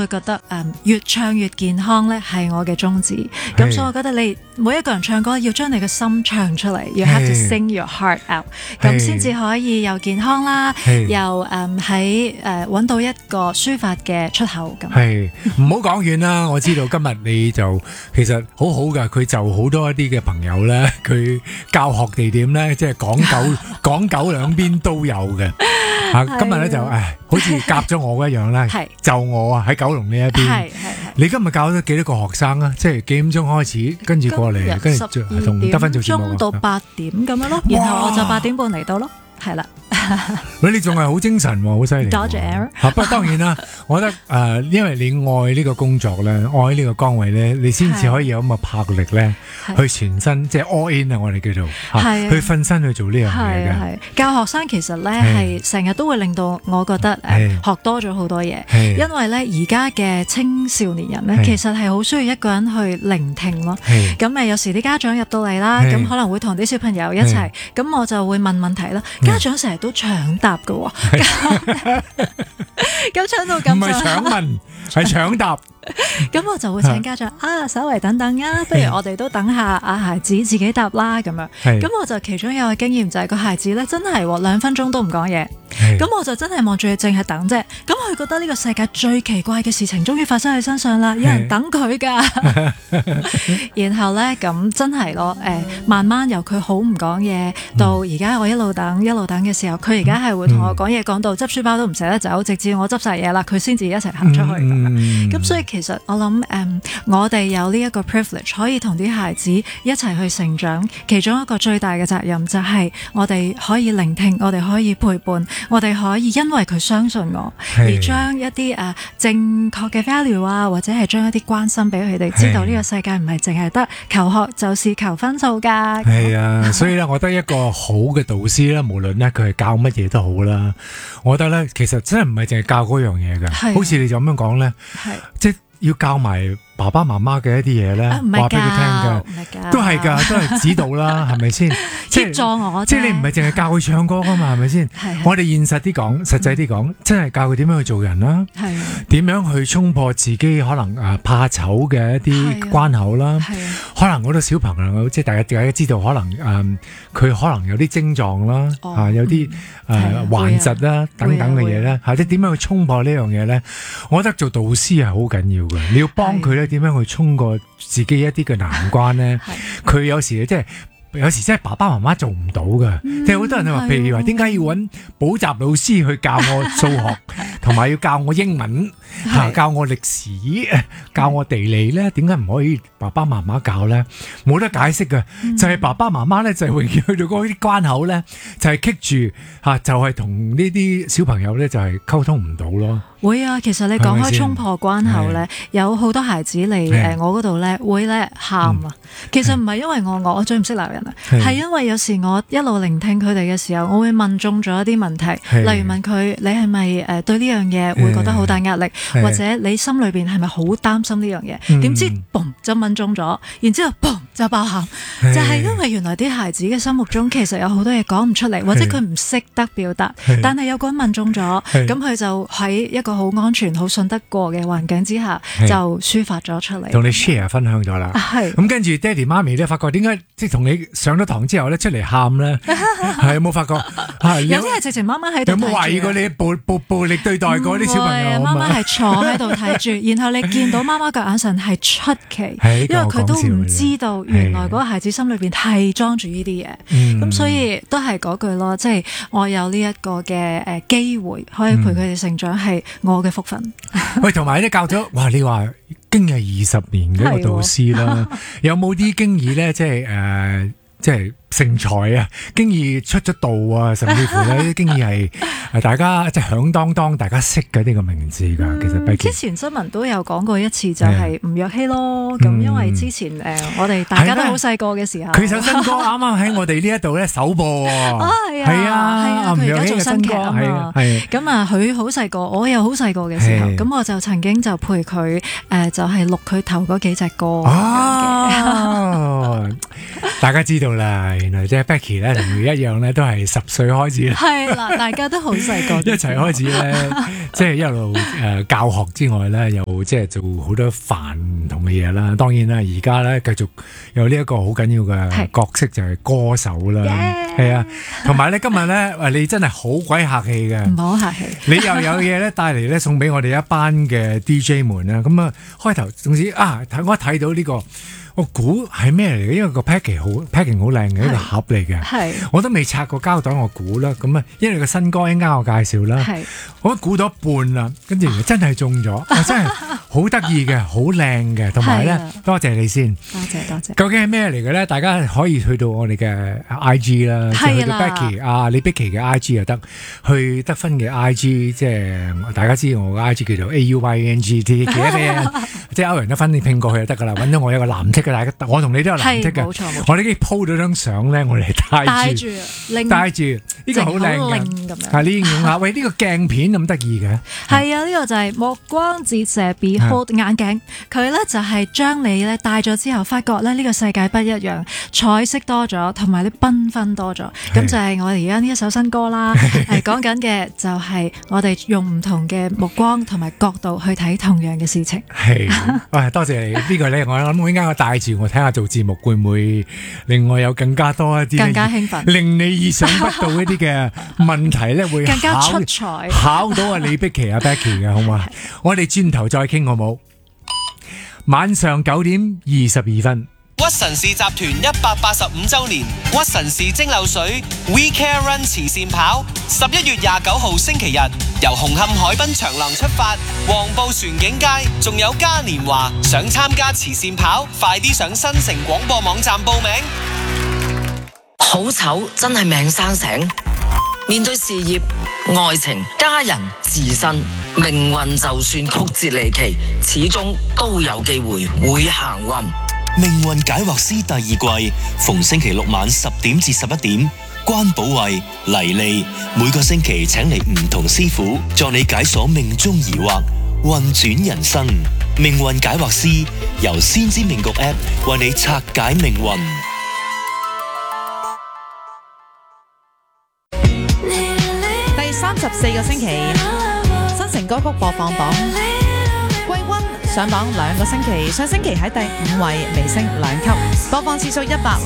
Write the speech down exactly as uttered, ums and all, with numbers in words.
會覺得誒、嗯、越唱越健康咧係我嘅宗旨。咁所以我覺得你每一個人唱歌要將你嘅心唱出嚟，要 have to sing your heart out， 咁先至可以又健康啦，又誒喺誒揾到一個抒發嘅出口咁。 係唔好講遠啦，我知道今日你就其實好好噶，佢就好多一啲嘅朋友咧，佢教學地點咧，即係港九港九兩邊都有嘅。啊，今日咧就誒，好似夾咗我一樣咧，就我啊喺九龍呢一邊。係係係。你今日教咗幾多個學生啊？即係幾點鐘開始，跟住過嚟，跟住同得分做節目。 鐘到八點咁樣咯，然後我就八點半嚟到咯，係啦。 喂，你仲係好精神喎，好犀利。 多謝 Aaron。 不過當然啦，我覺得誒、呃，因為你愛呢個工作咧，愛呢個崗位咧，你先至可以有咁嘅魄力咧，去全身即係 all in 啊，我哋叫做，去瞓身去做呢樣嘢嘅。 教學生其實咧係成日都會令到我覺得誒、呃、學多咗好多嘢，因為咧而家嘅青少年人咧，其實係好需要一個人去聆聽咯。咁誒有時啲家長入到嚟啦，咁可能會同啲小朋友一齊，咁我就會問問題啦。家長成日都搶答㗎喎，咁搶到咁唔係搶問，係搶答。 咁我就會請家長啊，稍微等等啊，不如我哋都等下啊孩子自己答啦咁樣。咁我就其中有個經驗就係個孩子咧，真係兩分鐘都唔講嘢。咁我就真係望住佢，淨係等啫。咁佢覺得呢個世界最奇怪嘅事情終於發生喺身上啦，有人等佢㗎。然後咧咁真係咯，誒慢慢由佢好唔講嘢，到而家我一路等一路等嘅時候，佢而家係會同我講嘢講到執書包都唔捨得走，直至我執晒嘢啦，佢先至一齊行出去咁。咁所以其實我諗誒、嗯，我哋有呢一個 privilege 可以同啲孩子一齊去成長，其中一個最大嘅責任就係我哋可以聆聽，我哋可以陪伴，我哋可以因為佢相信我，而將一啲誒、啊、正確嘅 value 啊，或者係將一啲關心俾佢哋，知道呢個世界唔係淨係得求學就是求分數㗎。係啊，所以咧，我覺得一個好嘅導師咧，無論咧佢係教乜嘢都好啦，我覺得咧其實真係唔係淨係教嗰樣嘢㗎，好似你就咁樣講咧，即係要教埋爸爸媽媽嘅一啲嘢咧，話俾佢聽嘅，都係㗎，都係指導啦，係咪先？ 協助我， 即係你唔係淨係教佢唱歌㗎嘛，係咪先？我哋現實啲講，實際啲講，真係教佢點樣去做人啦，點樣去衝破自己可能誒怕醜嘅一啲關口啦。可能好多小朋友即係大家大家知道，可能誒佢可能有啲症狀啦，啊有啲誒頑疾啦等等嘅嘢咧，或者點樣去衝破呢樣嘢咧？我覺得做導師係好緊要嘅，你要幫佢咧點樣去衝過自己一啲嘅難關咧？佢有時即係。有時真係爸爸媽媽做唔到㗎，即係好多人話，譬如話點解要揾補習老師去教我數學，同埋要教我英文，嚇教我歷史，教我地理咧？點解唔可以爸爸媽媽教咧？冇得解釋㗎，就係爸爸媽媽咧就係永遠去到嗰啲關口咧，就係棘住嚇，就係同呢啲小朋友咧就係溝通唔到咯。 會啊，其實你講開衝破關口咧，有好多孩子嚟誒我嗰度咧會咧喊啊。其實唔係因為我我我最唔識鬧人啊，係因為有時我一路聆聽佢哋嘅時候，我會問中咗一啲問題，例如問佢你係咪誒對呢樣嘢會覺得好大壓力，或者你心裏邊係咪好擔心呢樣嘢？點知嘣就問中咗，然之後嘣就爆喊，就係因為原來啲孩子嘅心目中其實有好多嘢講唔出嚟，或者佢唔識得表達，但係有個人問中咗，咁佢就喺一個好安全、好信得過嘅環境之下，就抒發咗出嚟， 同你 share 分享咗啦。係咁跟住爹哋媽咪咧，發覺點解即係同你上咗堂之後咧出嚟喊咧？係有冇發覺？ 有啲係直情媽媽喺度。有冇懷疑過你暴暴暴力對待過啲小朋友？媽媽係坐喺度睇住，然後你見到媽媽嘅眼神係出奇，因為佢都唔知道原來嗰個孩子心裏邊係裝住呢啲嘢。咁所以都係嗰句咯，即係我有呢一個嘅誒機會可以陪佢哋成長，係我嘅福分。 喂，同埋咧教咗，哇！你話經係二十年嘅一個導師啦，有冇啲經驗咧？即係誒、呃，即係成才啊，經驗出咗道啊，甚至乎呢啲經驗係大家即係響當當，大家識嘅呢個名字㗎。嗯、其實之前新聞都有講過一次，就係吳若希咯。咁、嗯、因為之前誒、呃、我哋大家都好細個嘅時候， 佢首新歌啱啱喺我哋呢一度咧首播啊！係啊，係啊， 佢而家做新劇啊嘛。咁啊，佢好細個，我又好細個嘅時候，咁我就曾經就陪佢誒、呃，就係、是、錄佢頭嗰幾隻歌。 哦，大家知道啦。 原來即係 Becky 咧同佢一樣咧，都係十歲開始。 係啦，大家都好細個， 一齊開始咧，即係一路誒教學之外咧，又即係做好多煩唔同嘅嘢啦。當然啦，而家咧繼續有呢一個好緊要嘅角色就係歌手啦，係啊，同埋咧今日咧，喂你真係好鬼客氣嘅， 唔好客氣。 你又有嘢咧帶嚟咧送俾我哋一班嘅 D J 們啦。咁啊開頭總之啊，睇我一睇到呢個。我估係咩嚟嘅？因為個 package 好 packing 好靚嘅一個盒嚟嘅，我都未拆過膠袋，我估啦。咁啊，因為個新歌一啱我介紹啦，我都估到一半啦，跟住真係中咗，真係好得意嘅，好靚嘅，同埋咧多謝你先， 多謝多謝。 究竟係咩嚟嘅咧？大家可以去到我哋嘅 I G 啦，就去到 Becky 啊，李碧琪嘅 I G 又得，去得分嘅 I G， 即係大家知我嘅 I G 叫做 A U Y N G T， 其他嘅即係歐陽得分，你拼過去就得噶啦，揾到我有個藍色。我同你都有藍色嘅，我哋已經 po 咗張相咧，我哋帶住，帶住呢個好靚嘅，係你形容下，喂呢個鏡片咁得意嘅， 係啊，呢個就係目光折射 Behold 眼鏡，佢咧就係將你咧戴咗之後，發覺咧呢個世界不一樣，彩色多咗，同埋啲繽紛多咗，咁就係我哋而家呢一首新歌啦，係講緊嘅就係我哋用唔同嘅目光同埋角度去睇同樣嘅事情。係， 喂多謝你呢個咧，我諗我應該我帶住我睇下做節目會唔會令我有更加多一啲更加興奮， 令你意想不到一啲嘅問題咧，會更加出彩， 考到啊李碧琪啊 Becky 嘅好嘛？我哋轉頭再傾好冇？晚上九點二十二分。 屈臣氏集團一百八十五周年屈臣氏蒸餾水 We Care Run 慈善跑，十一月廿九號星期日由紅磡海濱長廊出發，黃埔船景街仲有嘉年華。想參加慈善跑，快啲上新城廣播網站報名。 好醜真係命生醒，面對事業、愛情、家人、自身，命運就算曲折離奇，始終都有機會會行運。 命運解惑師第二季，逢星期六晚十點至十一點，關寶慧、黎利每個星期請嚟唔同師傅，助你解鎖命中疑惑，運轉人生。命運解惑師由先知命局 App 為你拆解命運。 第三十四個星期，新城歌曲播放榜季軍上榜兩個星期，上星期喺第五位，微升兩級，播放次數一百。